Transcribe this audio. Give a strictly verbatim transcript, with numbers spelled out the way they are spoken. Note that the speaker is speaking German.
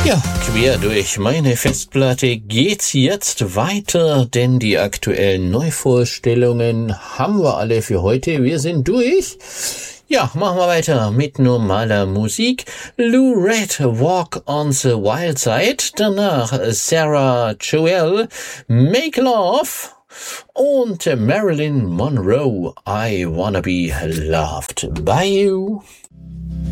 Ja, quer durch meine Festplatte geht's jetzt weiter, denn die aktuellen Neuvorstellungen haben wir alle für heute. Wir sind durch. Ja, machen wir weiter mit normaler Musik. Lou Reed, Walk on the Wild Side. Danach Sarah Joelle, Make Love. Und Marilyn Monroe, I Wanna Be Loved by You.